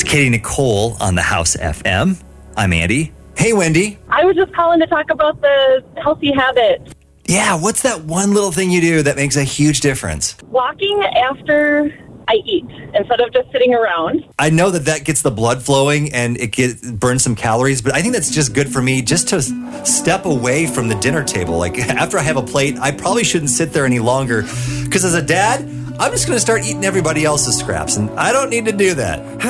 Katie Nicole on the House FM. I'm Andy. Hey, Wendy. I was just calling to talk about the healthy habits. Yeah, what's that one little thing you do that makes a huge difference? Walking after I eat instead of just sitting around. I know that gets the blood flowing and it burns some calories, but I think that's just good for me just to step away from the dinner table. Like after I have a plate, I probably shouldn't sit there any longer because as a dad, I'm just going to start eating everybody else's scraps and I don't need to do that.